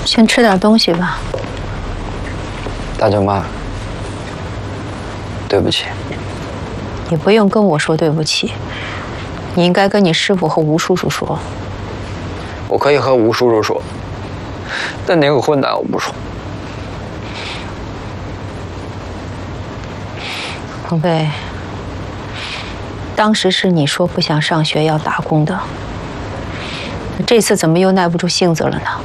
先吃点东西吧。 大舅妈，对不起。 你不用跟我说对不起，你应该跟你师傅和吴叔叔说。 我可以和吴叔叔说，但那个混蛋我不说。 鹏飞，当时是你说不想上学要打工的，这次怎么又耐不住性子了呢？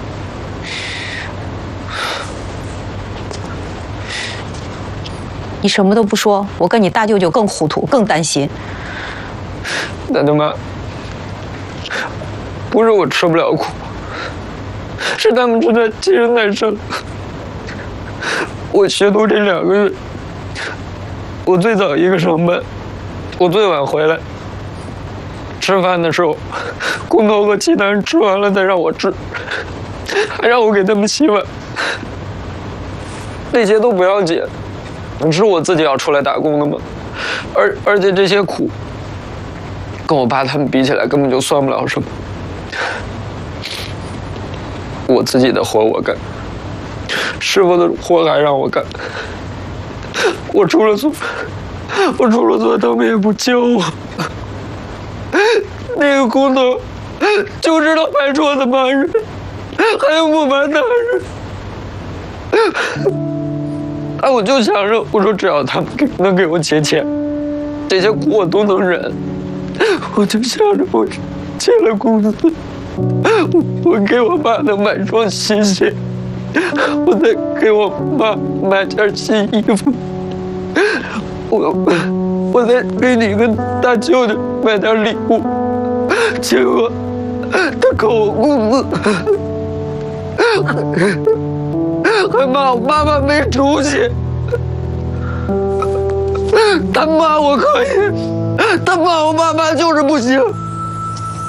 你什么都不说，我跟你大舅舅更糊涂，更担心。 大舅妈，不是我吃不了苦，是他们正在欺人太甚。我学徒这2个月，我最早一个上班，我最晚回来。吃饭的时候，工头和其他人吃完了再让我吃，还让我给他们洗碗。那些都不要紧，是我自己要出来打工的嘛。而且这些苦，跟我爸他们比起来，根本就算不了什么。我自己的活我干，师傅的活还让我干。我出了错，他们也不教我。那个工头就知道拍桌子骂人，还有不瞒大人。我就想着，我说只要他们能给我结钱，这些苦我都能忍。我就想着，我结了工资，我给我爸能买双新鞋，我再给我妈买件新衣服，我再给你跟大舅舅买点礼物。结果他扣我工资，还骂我妈妈没出息。他骂我可以，他骂我爸爸就是不行。